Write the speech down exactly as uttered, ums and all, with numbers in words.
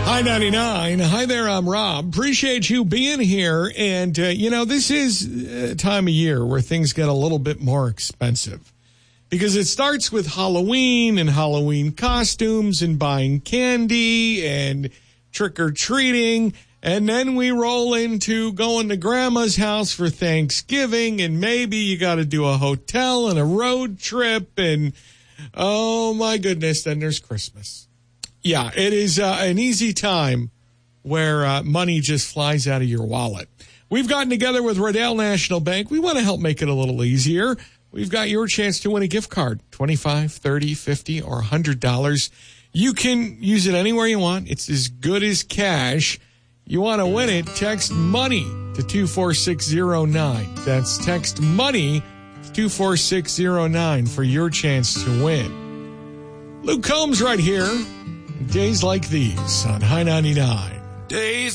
Hi ninety-nine. Hi there, I'm Rob. Appreciate you being here. And, uh, you know, this is a time of year where things get a little bit more expensive because it starts with Halloween and Halloween costumes and buying candy and trick-or-treating. And then we roll into going to grandma's house for Thanksgiving, and maybe you got to do a hotel and a road trip. And, oh, my goodness, then there's Christmas. Yeah, it is uh, an easy time where uh, money just flies out of your wallet. We've gotten together with Riddell National Bank. We want to help make it a little easier. We've got your chance to win a gift card, twenty-five, thirty, fifty, or one hundred dollars. You can use it anywhere you want. It's as good as cash. You want to win it, text MONEY to two four six zero nine. That's text MONEY to two four six zero nine for your chance to win. Luke Combs right here. Days like these on High ninety-nine. Days